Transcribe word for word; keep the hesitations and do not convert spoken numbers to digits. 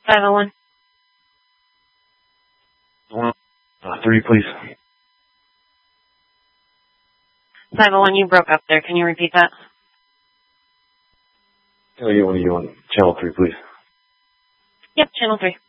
five oh one. Uh, three, please. five oh one, you broke up there. Can you repeat that? Oh, you want you on channel three, please. Yep, channel three.